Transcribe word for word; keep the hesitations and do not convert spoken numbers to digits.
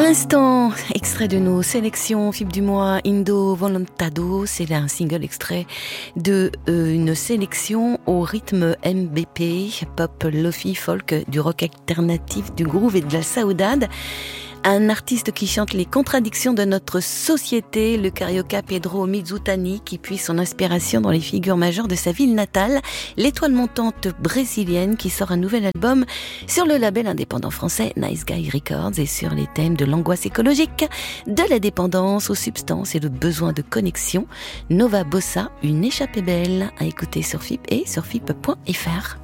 l'instant, extrait de nos sélections F I B du mois, Indo Volontado, c'est là un single extrait de euh, une sélection au rythme M B P, pop, lofi, folk, du rock alternatif, du groove et de la saudade. Un artiste qui chante les contradictions de notre société, le carioca Pedro Mizutani, qui puise son inspiration dans les figures majeures de sa ville natale, l'étoile montante brésilienne qui sort un nouvel album sur le label indépendant français Nice Guy Records et sur les thèmes de l'angoisse écologique, de la dépendance aux substances et le besoin de connexion. Nova Bossa, une échappée belle à écouter sur F I P et sur F I P point F R.